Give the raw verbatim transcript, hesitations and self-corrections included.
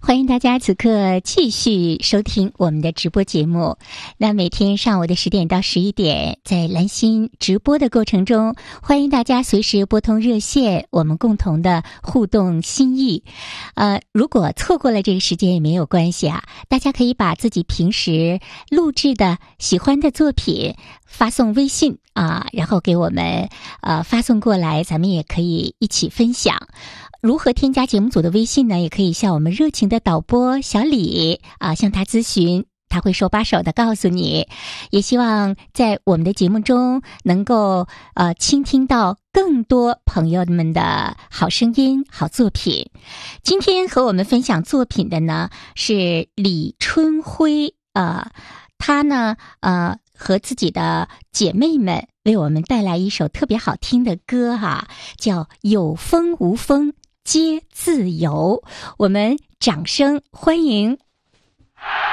欢迎大家此刻继续收听我们的直播节目。那每天上午的十点到十一点，在蓝心直播的过程中，欢迎大家随时拨通热线，我们共同的互动心意。呃，如果错过了这个时间也没有关系啊，大家可以把自己平时录制的喜欢的作品发送微信啊，然后给我们呃发送过来，咱们也可以一起分享。如何添加节目组的微信呢？也可以向我们热情的导播小李啊，向他咨询，他会手把手的告诉你。也希望在我们的节目中能够呃倾听到更多朋友们的好声音、好作品。今天和我们分享作品的呢是李春辉啊，他呢呃和自己的姐妹们为我们带来一首特别好听的歌哈、啊，叫《有风无风皆自由》，我们掌声欢迎。